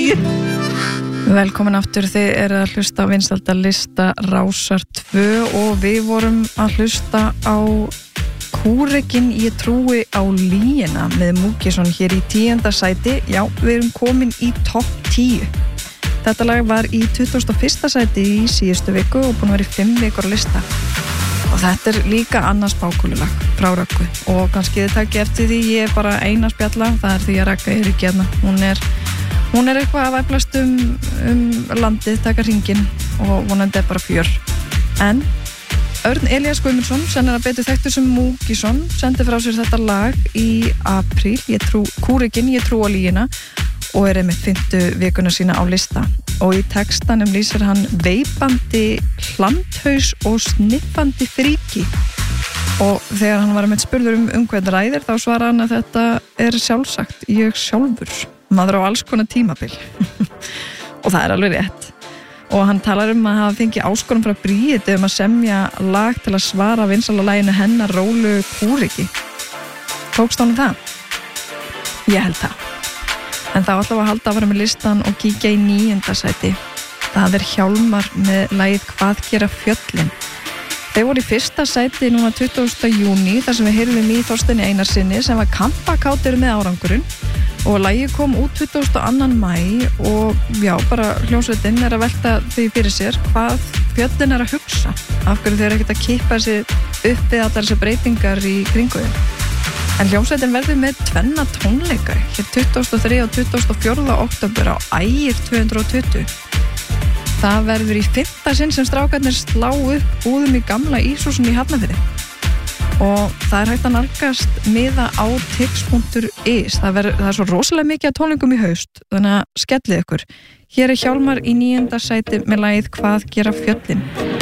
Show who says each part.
Speaker 1: 10.
Speaker 2: Velkomin aftur, þið eru að hlusta á vinsældarlista Rásar 2 og við vorum að hlusta á Kúrekin ég trúi á lýina með Múkisson hér í 10. sæti. Já, við erum komin í topp 10. Þetta lag var í 21. sæti í síðustu viku og búin að vera í 5 vikur á lista. Og þetta er líka annars bákúlulag frá Röggu og kannski þið takki eftir því ég er bara eina spjalla, það er því að Ragga er ekki hérna. Hún er eitthvað að væflast landið, taka hringinn og vonandi er bara fjör. En Örn Elías Guðmundsson, sennilega betur þekktur sem Múkisson, sendi frá sér þetta lag í apríl, Kúrekin ég trú á lýina og er einmitt 5. vikuna sína á lista. Og í textanum lýsir hann veipandi hlandhaus og sniffandi fríki. Og þegar hann var einmitt spurður hvern ræðir, þá svara hann að þetta er sjálfsagt, ég sjálfur. Maður á alls konar tímabil. Og það er alveg rétt. Og hann talar að hafa fengið áskorun frá Bríeti að semja lag til að svara vinsæla laginu hennar Rólu Kúriki. Tókst honum það? Ég held það. En þá ætlum við að halda að vera með listan og kíkja í 9. sæti. Það er Hjálmar með lagið Hvað gera fjöllin. Þeir voru í 1. sæti núna 20. júní þar sem við heyrðum í Þorsteini Einarssyni sem var kampakátur með árangurinn og lagið kom út 22. maí og já, bara hljómsveitin er að velta því fyrir sér hvað fjöllin er að hugsa. Af hverju þeir eru ekkert að kippa sér upp við allar þessar breytingar í kringu þeim. En hljómsveitin verður með 2 tónleika hér 23. og 24. október á Ægir 220. Það verður í 5. sinn sem strákarnir slá upp búðum í gamla Íshúsinu í Hafnarfirði. Og það er hægt að nálgast miða á tix.is. Það er svo rosalega mikið að tónleikum í haust, þannig að skellið ykkur. Hér er Hjálmar í 9. sæti með lagið Hvað gera fjöllin.